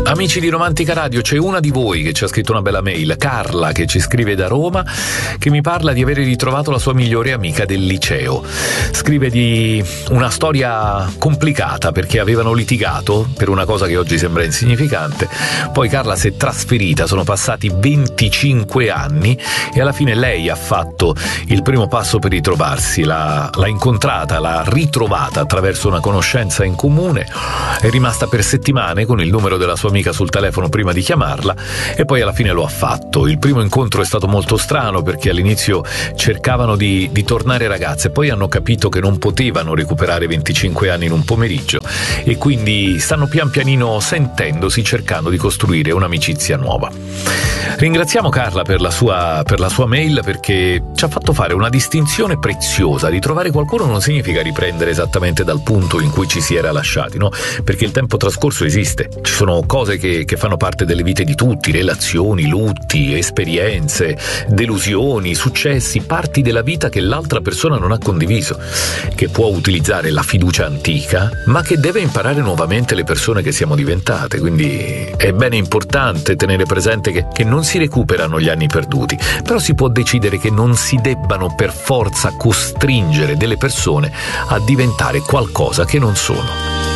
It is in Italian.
Amici di Romantica Radio, c'è una di voi che ci ha scritto una bella mail, Carla, che ci scrive da Roma, che mi parla di aver ritrovato la sua migliore amica del liceo. Scrive di una storia complicata perché avevano litigato per una cosa che oggi sembra insignificante, poi Carla si è trasferita, sono passati 25 anni e alla fine lei ha fatto il primo passo per ritrovarsi, l'ha incontrata, l'ha ritrovata attraverso una conoscenza in comune, è rimasta per settimane con il numero della sua amica sul telefono prima di chiamarla e poi alla fine lo ha fatto. Il primo incontro è stato molto strano perché all'inizio cercavano di tornare ragazze, poi hanno capito che non potevano recuperare 25 anni in un pomeriggio e quindi stanno pian pianino sentendosi, cercando di costruire un'amicizia nuova. Ringraziamo Carla per la sua mail perché ci ha fatto fare una distinzione preziosa. Ritrovare qualcuno non significa riprendere esattamente dal punto in cui ci si era lasciati, no? Perché il tempo trascorso esiste, ci sono cose che fanno parte delle vite di tutti, relazioni, lutti, esperienze, delusioni, successi, parti della vita che l'altra persona non ha condiviso, che può utilizzare la fiducia antica, ma che deve imparare nuovamente le persone che siamo diventate. Quindi è bene importante tenere presente che non si recuperano gli anni perduti, però si può decidere che non si debbano per forza costringere delle persone a diventare qualcosa che non sono.